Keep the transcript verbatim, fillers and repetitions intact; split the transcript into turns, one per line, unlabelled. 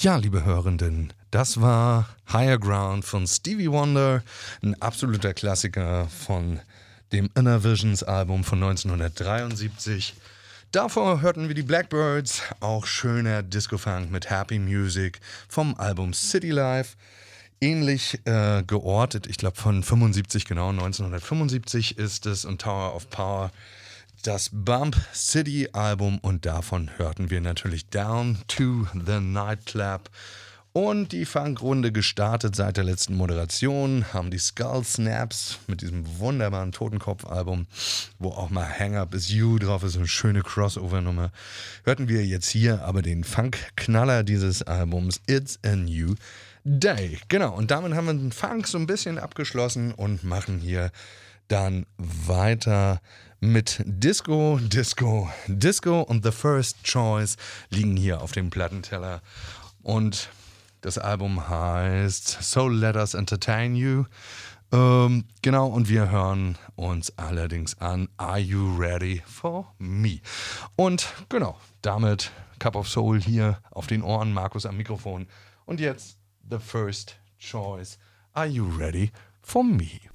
Ja, liebe Hörenden, das war Higher Ground von Stevie Wonder, ein absoluter Klassiker von dem Inner Visions Album von neunzehnhundertdreiundsiebzig. Davor hörten wir die Blackbirds, auch schöner Disco-Funk mit Happy Music vom Album City Life. Ähnlich äh, geortet, ich glaube von fünfundsiebzig, genau, neunzehnhundertfünfundsiebzig ist es, und Tower of Power, das Bump City Album, und davon hörten wir natürlich Down to the Nightclub. Und die Funkrunde gestartet seit der letzten Moderation, haben die Skull Snaps mit diesem wunderbaren Totenkopf-Album, wo auch mal Hang Up Is You drauf ist, eine schöne Crossover-Nummer. Hörten wir jetzt hier aber den Funk-Knaller dieses Albums, It's a New Day. Genau, und damit haben wir den Funk so ein bisschen abgeschlossen und machen hier dann weiter mit Disco, Disco, Disco und The First Choice liegen hier auf dem Plattenteller. Und das Album heißt So Let Us Entertain You. Ähm, genau, und wir hören uns allerdings an Are You Ready for Me? Und genau, damit Cup of Soul hier auf den Ohren, Markus am Mikrofon. Und jetzt The First Choice, Are You Ready for Me?